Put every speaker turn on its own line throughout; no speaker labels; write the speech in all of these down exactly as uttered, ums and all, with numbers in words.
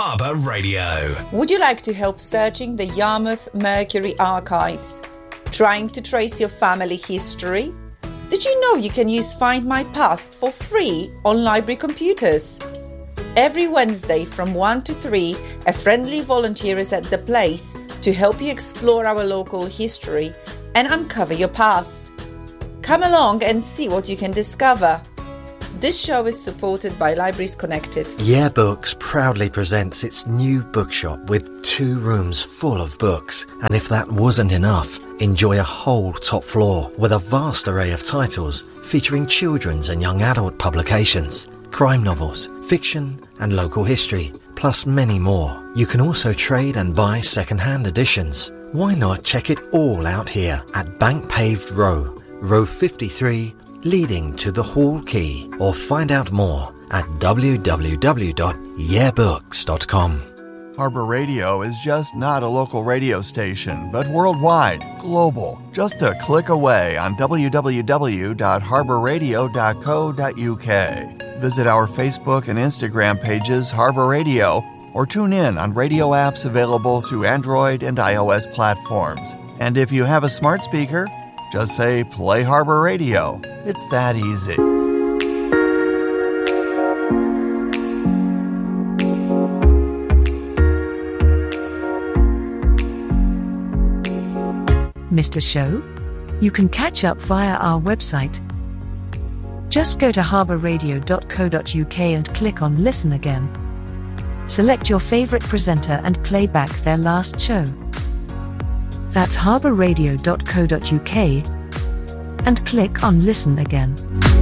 Harbour Radio.
Would you like to help searching the Yarmouth Mercury archives? Trying to trace your family history? Did you know you can use Find My Past for free on library computers? Every Wednesday from one to three, a friendly volunteer is at the place to help you explore our local history and uncover your past. Come along and see what you can discover. This show is supported by Libraries Connected.
Yeah Books proudly presents its new bookshop with two rooms full of books. And if that wasn't enough, enjoy a whole top floor with a vast array of titles featuring children's and young adult publications, crime novels, fiction and local history, plus many more. You can also trade and buy second-hand editions. Why not check it all out here at Bank Paved Row, Row fifty-three, leading to the Hall Quay, or find out more at w w w dot yeah books dot com.
Harbour Radio is just not a local radio station, but worldwide, global. Just a click away on w w w dot harbour radio dot co dot u k. Visit our Facebook and Instagram pages, Harbour Radio, or tune in on radio apps available through Android and iOS platforms. And if you have a smart speaker, just say, play Harbour Radio. It's that easy.
Missed a show? You can catch up via our website. Just go to harbour radio dot co dot u k and click on Listen Again. Select your favourite presenter and play back their last show. That's harbour radio dot co dot u k and click on Listen Again.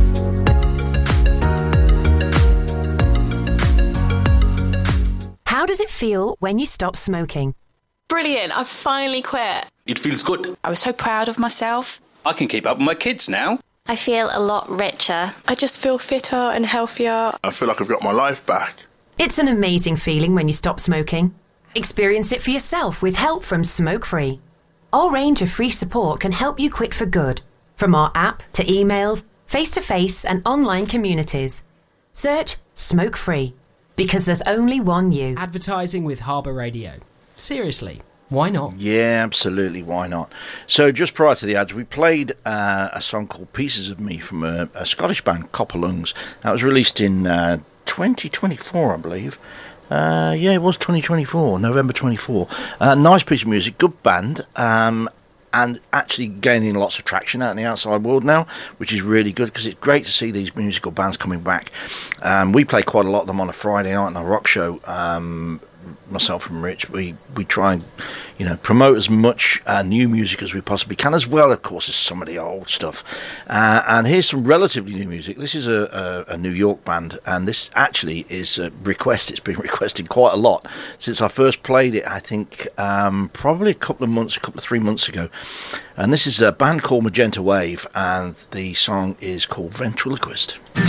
How does it feel when you stop smoking?
Brilliant, I've finally quit.
It feels good.
I was so proud of myself.
I can keep up with my kids now.
I feel a lot richer.
I just feel fitter and healthier.
I feel like I've got my life back.
It's an amazing feeling when you stop smoking. Experience it for yourself with help from Smoke Free. Our range of free support can help you quit for good. From our app to emails, face-to-face and online communities. Search Smoke Free, because there's only one you.
Advertising with Harbour Radio. Seriously, why not?
Yeah, absolutely, why not? So just prior to the ads, we played uh, a song called Pieces of Me from a, a Scottish band, Copper Lungs. That was released in uh, twenty twenty-four, I believe. Uh, yeah, it was twenty twenty-four, November twenty-fourth. Uh, nice piece of music, good band, um, and actually gaining lots of traction out in the outside world now, which is really good because it's great to see these musical bands coming back. Um, we play quite a lot of them on a Friday night in our rock show. Um, myself and Rich, we, we try and, you know, promote as much uh, new music as we possibly can, as well, of course, as some of the old stuff. Uh, and here's some relatively new music. This is a, a, a New York band, and this actually is a request. It's been requested quite a lot since I first played it, I think, um, probably a couple of months, a couple of three months ago. And this is a band called Magenta Wave, and the song is called Ventriloquist.